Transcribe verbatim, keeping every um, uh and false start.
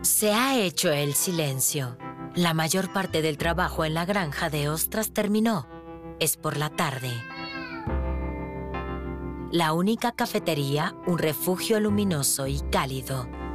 Se ha hecho el silencio. La mayor parte del trabajo en la granja de ostras terminó. Es por la tarde. La única cafetería, un refugio luminoso y cálido.